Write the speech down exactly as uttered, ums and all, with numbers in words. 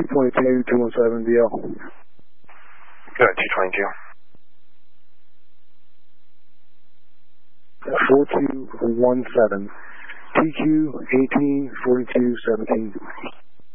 two twenty-two, two one seven D L. Go ahead, two twenty-two. four two one seven, T Q eighteen forty-two seventeen.